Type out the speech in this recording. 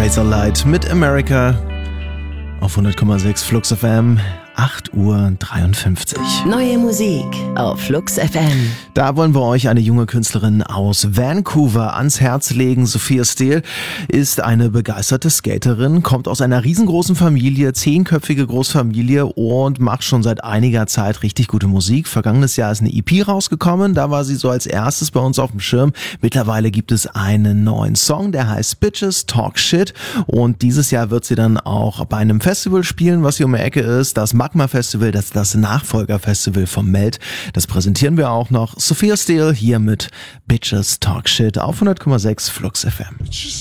Razorlight mit America auf 100,6 Flux FM. 8:53 Uhr. Neue Musik auf Flux FM. Da wollen wir euch eine junge Künstlerin aus Vancouver ans Herz legen. Sophia Steele ist eine begeisterte Skaterin, kommt aus einer riesengroßen Familie, 10-köpfige Großfamilie und macht schon seit einiger Zeit richtig gute Musik. Vergangenes Jahr ist eine EP rausgekommen, da war sie so als erstes bei uns auf dem Schirm. Mittlerweile gibt es einen neuen Song, der heißt Bitches Talk Shit, und dieses Jahr wird sie dann auch bei einem Festival spielen, was hier um die Ecke ist, das Magma Festival, das Nachfolgerfestival vom Melt. Das präsentieren wir auch noch. Sophia Steele hier mit Bitches Talk Shit auf 100,6 Flux FM.